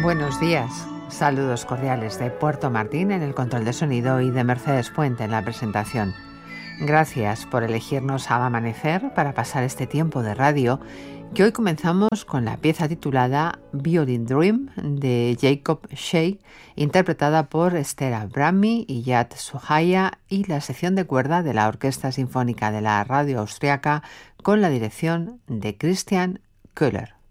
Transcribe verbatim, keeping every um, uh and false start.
Buenos días, saludos cordiales de Puerto Martín en el control de sonido y de Mercedes Puente en la presentación. Gracias por elegirnos al amanecer para pasar este tiempo de radio, que hoy comenzamos con la pieza titulada Violin Dream de Jacob Shea, interpretada por Esther Abrami y Yad Suhaya, y la sección de cuerda de la Orquesta Sinfónica de la Radio Austriaca con la dirección de Christian Köhler.